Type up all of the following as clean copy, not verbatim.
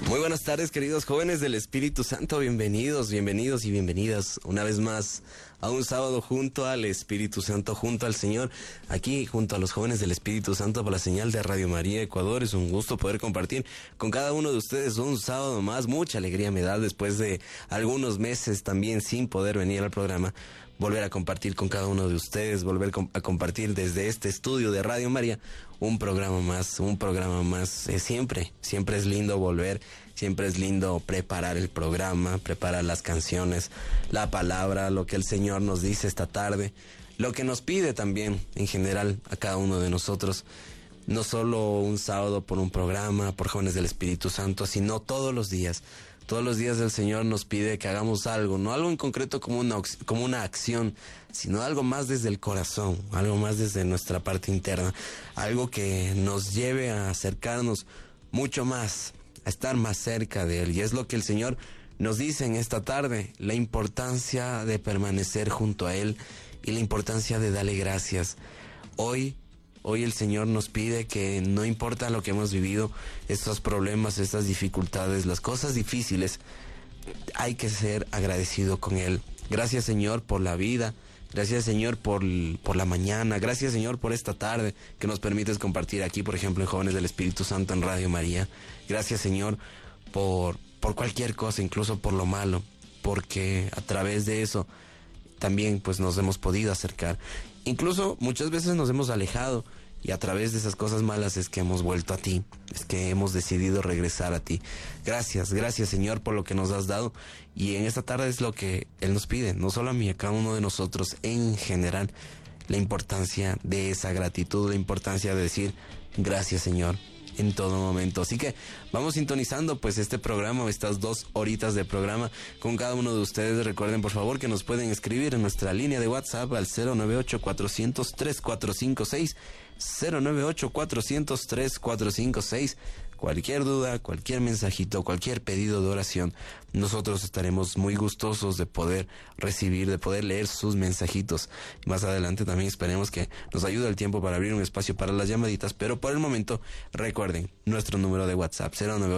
Muy buenas tardes, queridos jóvenes del Espíritu Santo. Bienvenidos y bienvenidas una vez más a un sábado junto al Espíritu Santo, junto al Señor, aquí junto a los jóvenes del Espíritu Santo por la señal de Radio María Ecuador. Es un gusto poder compartir con cada uno de ustedes un sábado más. Mucha alegría me da después de algunos meses también sin poder venir al programa, volver a compartir con cada uno de ustedes, volver a compartir desde este estudio de Radio María un programa más. Siempre es lindo volver, siempre es lindo preparar el programa, preparar las canciones, la palabra, lo que el Señor nos dice esta tarde, lo que nos pide también en general a cada uno de nosotros. No solo un sábado por un programa, por jóvenes del Espíritu Santo, sino todos los días. Todos los días el Señor nos pide que hagamos algo, no algo en concreto como una acción, sino algo más desde el corazón, algo más desde nuestra parte interna, algo que nos lleve a acercarnos mucho más, a estar más cerca de Él. Y es lo que el Señor nos dice en esta tarde, la importancia de permanecer junto a Él y la importancia de darle gracias. Hoy el Señor nos pide que no importa lo que hemos vivido, estos problemas, estas dificultades, las cosas difíciles, hay que ser agradecido con Él. Gracias, Señor, por la vida. Gracias, Señor, por la mañana. Gracias, Señor, por esta tarde que nos permites compartir aquí, por ejemplo, en Jóvenes del Espíritu Santo en Radio María. Gracias, Señor, por cualquier cosa, incluso por lo malo, porque a través de eso también pues nos hemos podido acercar. Incluso muchas veces nos hemos alejado y a través de esas cosas malas es que hemos vuelto a ti, es que hemos decidido regresar a ti. Gracias, Señor, por lo que nos has dado. Y en esta tarde es lo que Él nos pide, no solo a mí, a cada uno de nosotros en general, la importancia de esa gratitud, la importancia de decir gracias, Señor, en todo momento. Así que vamos sintonizando pues este programa, estas 2 horitas de programa con cada uno de ustedes. Recuerden por favor que nos pueden escribir en nuestra línea de WhatsApp al 098-400-3456, 098-400-3456. Cualquier duda, cualquier mensajito, cualquier pedido de oración, nosotros estaremos muy gustosos de poder recibir, de poder leer sus mensajitos. Más adelante también esperemos que nos ayude el tiempo para abrir un espacio para las llamaditas, pero por el momento recuerden nuestro número de WhatsApp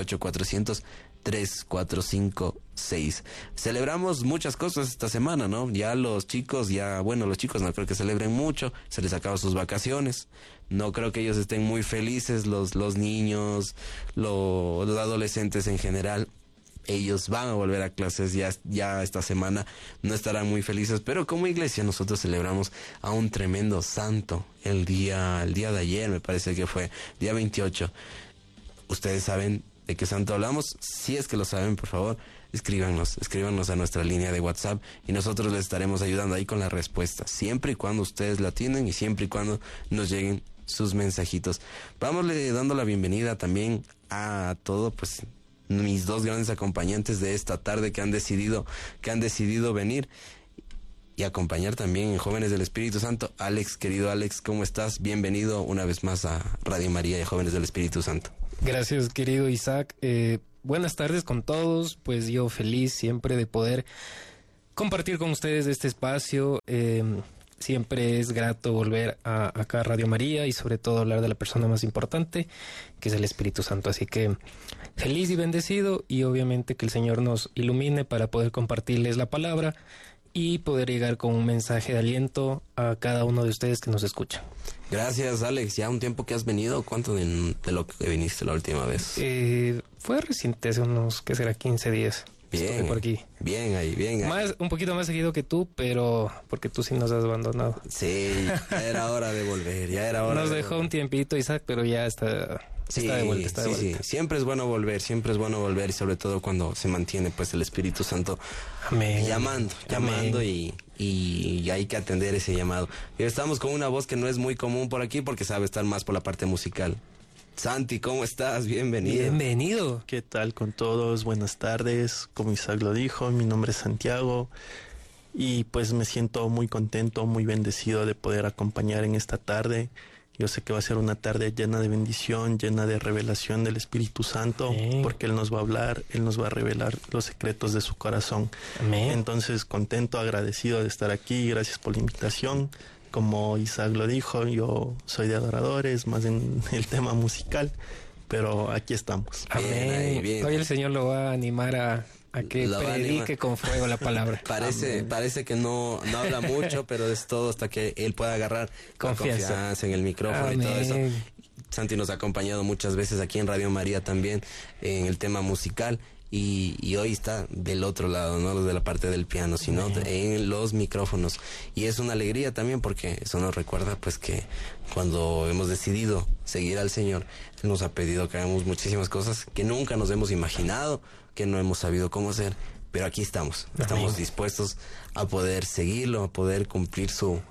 098-400-3456. Celebramos muchas cosas esta semana, ¿no? Ya los chicos no creo que celebren mucho, se les acaban sus vacaciones. No creo que ellos estén muy felices, los niños, los adolescentes en general. Ellos van a volver a clases ya esta semana, no estarán muy felices, pero como iglesia nosotros celebramos a un tremendo santo el día de ayer, me parece que fue día 28. Ustedes saben de qué santo hablamos. Si es que lo saben, por favor, escríbanos a nuestra línea de WhatsApp y nosotros les estaremos ayudando ahí con la respuesta, siempre y cuando ustedes la tienen y siempre y cuando nos lleguen sus mensajitos. Vámosle dando la bienvenida también a todo, pues, mis 2 grandes acompañantes de esta tarde que han decidido venir y acompañar también en Jóvenes del Espíritu Santo. Alex, querido Alex, ¿cómo estás? Bienvenido una vez más a Radio María y Jóvenes del Espíritu Santo. Gracias, querido Isaac. Buenas tardes con todos. Pues yo feliz siempre de poder compartir con ustedes este espacio. Siempre es grato volver acá a Radio María y sobre todo hablar de la persona más importante, que es el Espíritu Santo. Así que feliz y bendecido, y obviamente que el Señor nos ilumine para poder compartirles la palabra y poder llegar con un mensaje de aliento a cada uno de ustedes que nos escuchan. Gracias, Alex. ¿Ya un tiempo que has venido? ¿Cuánto de lo que viniste la última vez? Fue reciente, hace unos, 15 días. Bien, por aquí. Bien ahí. Un poquito más seguido que tú, pero porque tú sí nos has abandonado. Sí, ya era hora de volver, Nos dejó un tiempito, Isaac, pero ya está de vuelta. Sí. Siempre es bueno volver y sobre todo cuando se mantiene pues el Espíritu Santo llamando y hay que atender ese llamado. Y estamos con una voz que no es muy común por aquí porque sabe estar más por la parte musical. Santi, ¿cómo estás? Bienvenido. ¿Qué tal con todos? Buenas tardes. Como Isaac lo dijo, mi nombre es Santiago y pues me siento muy contento, muy bendecido de poder acompañar en esta tarde. Yo sé que va a ser una tarde llena de bendición, llena de revelación del Espíritu Santo, porque Él nos va a hablar, Él nos va a revelar los secretos de su corazón. Amén. Entonces, contento, agradecido de estar aquí. Gracias por la invitación. Como Isaac lo dijo, yo soy de adoradores, más en el tema musical. pero aquí estamos. Amén. Ahí, bien. Hoy el Señor lo va a animar a que predique con fuego la palabra. Parece que no habla mucho, pero es todo hasta que él pueda agarrar confianza en el micrófono. Amén. Y todo eso. Santi nos ha acompañado muchas veces aquí en Radio María también en el tema musical. Y hoy está del otro lado, no de la parte del piano, sino en los micrófonos. Y es una alegría también porque eso nos recuerda pues que cuando hemos decidido seguir al Señor, Él nos ha pedido que hagamos muchísimas cosas que nunca nos hemos imaginado, que no hemos sabido cómo hacer, pero aquí estamos dispuestos a poder seguirlo, a poder cumplir su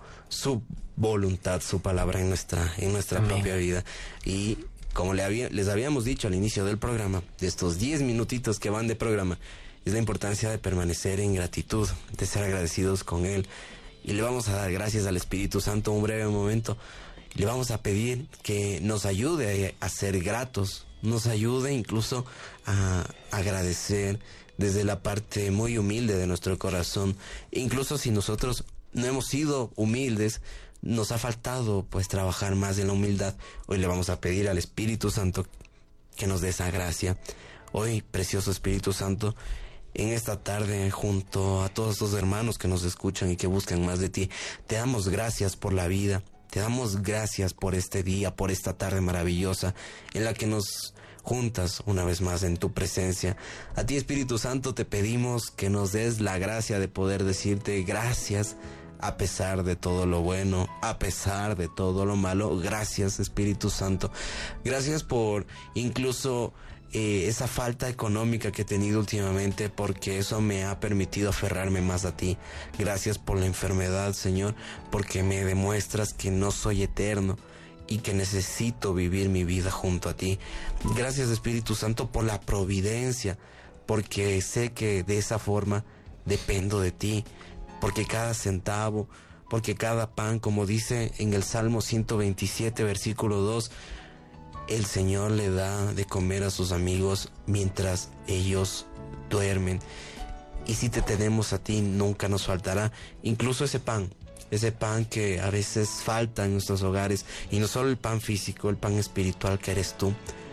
voluntad, su palabra en nuestra propia vida. Y como les habíamos dicho al inicio del programa, de estos 10 minutitos que van de programa, es la importancia de permanecer en gratitud, de ser agradecidos con Él. Y le vamos a dar gracias al Espíritu Santo un breve momento. Le vamos a pedir que nos ayude a ser gratos, nos ayude incluso a agradecer desde la parte muy humilde de nuestro corazón. Incluso si nosotros no hemos sido humildes, nos ha faltado pues trabajar más en la humildad. Hoy le vamos a pedir al Espíritu Santo que nos dé esa gracia. Hoy, precioso Espíritu Santo, en esta tarde, junto a todos estos hermanos que nos escuchan y que buscan más de ti, te damos gracias por la vida, te damos gracias por este día, por esta tarde maravillosa en la que nos juntas una vez más en tu presencia. A ti, Espíritu Santo, te pedimos que nos des la gracia de poder decirte gracias a pesar de todo lo bueno, a pesar de todo lo malo. Gracias, Espíritu Santo. Gracias por incluso esa falta económica que he tenido últimamente, porque eso me ha permitido aferrarme más a ti. Gracias por la enfermedad, Señor, porque me demuestras que no soy eterno y que necesito vivir mi vida junto a ti. Gracias, Espíritu Santo, por la providencia, porque sé que de esa forma dependo de ti, porque cada centavo, porque cada pan, como dice en el Salmo 127, versículo 2, el Señor le da de comer a sus amigos mientras ellos duermen. Y si te tenemos a ti, nunca nos faltará incluso ese pan que a veces falta en nuestros hogares, y no solo el pan físico, el pan espiritual que eres tú.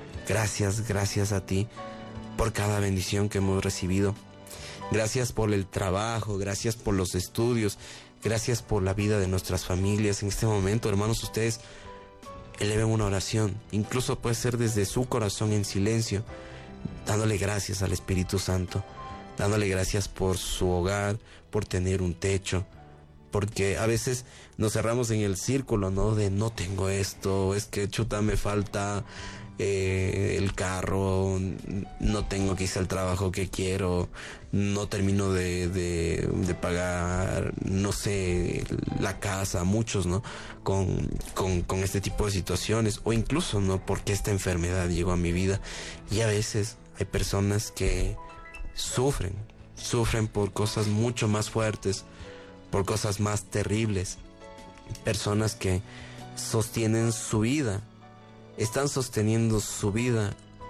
Gracias a ti por cada bendición que hemos recibido. Gracias por el trabajo, gracias por los estudios, gracias por la vida de nuestras familias. En este momento, hermanos, ustedes eleven una oración, incluso puede ser desde su corazón en silencio, dándole gracias al Espíritu Santo, dándole gracias por su hogar, por tener un techo, porque a veces nos cerramos en el círculo, ¿no? De no tengo esto, es que chuta me falta el carro, no tengo quizá el trabajo que quiero, no termino de pagar, no sé, la casa, muchos, ¿no? Con este tipo de situaciones, o incluso, ¿no? Porque esta enfermedad llegó a mi vida. Y a veces hay personas que sufren por cosas mucho más fuertes, por cosas más terribles, personas que sostienen su vida, están sosteniendo su vida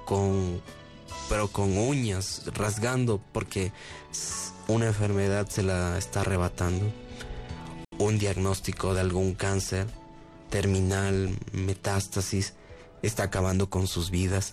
pero con uñas, rasgando, porque una enfermedad se la está arrebatando. Un diagnóstico de algún cáncer terminal, metástasis, está acabando con sus vidas,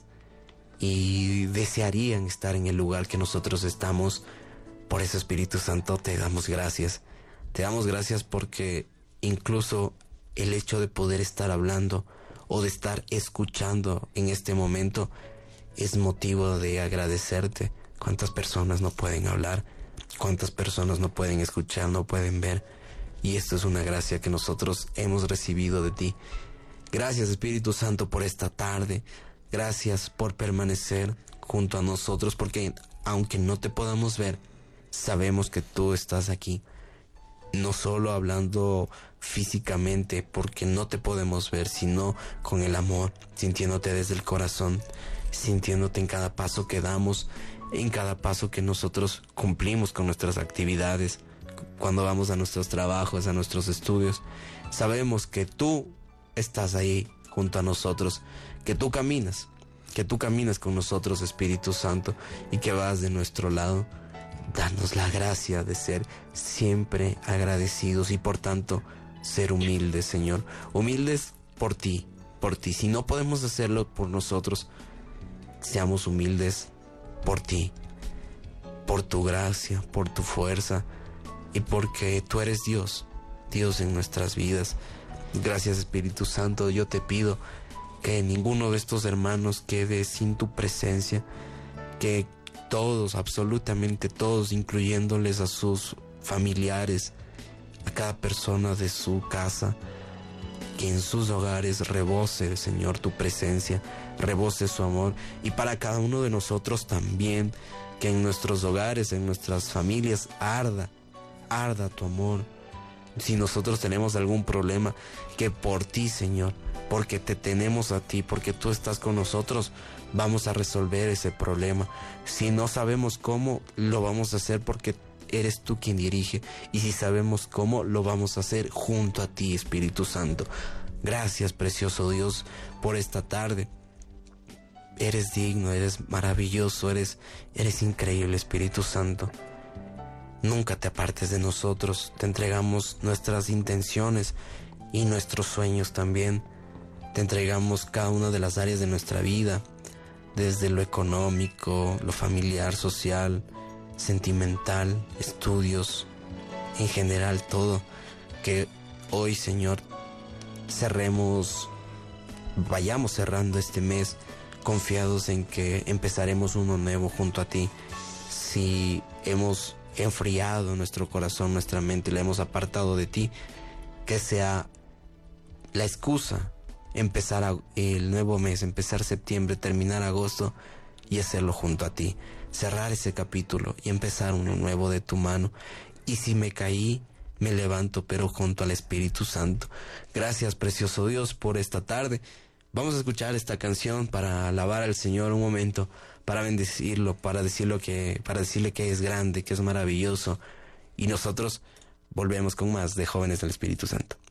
y desearían estar en el lugar que nosotros estamos. Por eso, Espíritu Santo, te damos gracias. Te damos gracias porque incluso el hecho de poder estar hablando o de estar escuchando en este momento es motivo de agradecerte. ¿Cuántas personas no pueden hablar? ¿Cuántas personas no pueden escuchar, no pueden ver? Y esto es una gracia que nosotros hemos recibido de ti. Gracias, Espíritu Santo, por esta tarde. Gracias por permanecer junto a nosotros, porque aunque no te podamos ver, sabemos que tú estás aquí. No solo hablando físicamente, porque no te podemos ver, sino con el amor, sintiéndote desde el corazón, sintiéndote en cada paso que damos, en cada paso que nosotros cumplimos con nuestras actividades, cuando vamos a nuestros trabajos, a nuestros estudios. Sabemos que tú estás ahí junto a nosotros, que tú caminas con nosotros, Espíritu Santo, y que vas de nuestro lado. Danos la gracia de ser siempre agradecidos y por tanto ser humildes, Señor. Humildes por ti. Si no podemos hacerlo por nosotros, seamos humildes por ti, por tu gracia, por tu fuerza y porque tú eres Dios, Dios en nuestras vidas. Gracias, Espíritu Santo. Yo te pido que ninguno de estos hermanos quede sin tu presencia, que todos, absolutamente todos, incluyéndoles a sus familiares, a cada persona de su casa, que en sus hogares rebose, Señor, tu presencia, rebose su amor. Y para cada uno de nosotros también, que en nuestros hogares, en nuestras familias, arda tu amor. Si nosotros tenemos algún problema, que por ti, Señor, porque te tenemos a ti, porque tú estás con nosotros, vamos a resolver ese problema. Si no sabemos cómo, lo vamos a hacer porque eres tú quien dirige. Y si sabemos cómo, lo vamos a hacer junto a ti, Espíritu Santo. Gracias, precioso Dios, por esta tarde. Eres digno, eres maravilloso, eres increíble, Espíritu Santo. Nunca te apartes de nosotros. Te entregamos nuestras intenciones y nuestros sueños también. Te entregamos cada una de las áreas de nuestra vida, desde lo económico, lo familiar, social, sentimental, estudios, en general todo. Que hoy, Señor, vayamos cerrando este mes confiados en que empezaremos uno nuevo junto a ti. Si hemos enfriado nuestro corazón, nuestra mente, y la hemos apartado de ti, que sea la excusa empezar el nuevo mes, empezar septiembre, terminar agosto y hacerlo junto a ti, cerrar ese capítulo y empezar uno nuevo de tu mano. Y si me caí, me levanto, pero junto al Espíritu Santo. Gracias, precioso Dios, por esta tarde. Vamos a escuchar esta canción para alabar al Señor un momento, para bendecirlo, para decirle que es grande, que es maravilloso. Y nosotros volvemos con más de Jóvenes del Espíritu Santo.